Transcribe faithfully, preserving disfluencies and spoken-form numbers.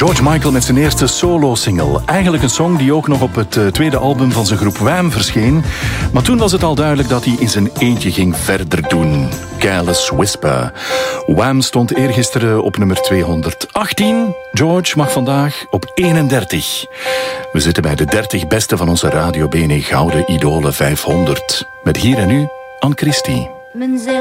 George Michael met zijn eerste solo-single. Eigenlijk een song die ook nog op het uh, tweede album van zijn groep Wham verscheen. Maar toen was het al duidelijk dat hij in zijn eentje ging verder doen. Careless Whisper. Wham stond eergisteren op nummer tweehonderdachttien. George mag vandaag op eenendertig. We zitten bij de dertig beste van onze Radio B N Gouden Idolen vijfhonderd. Met hier en nu Anne Christie.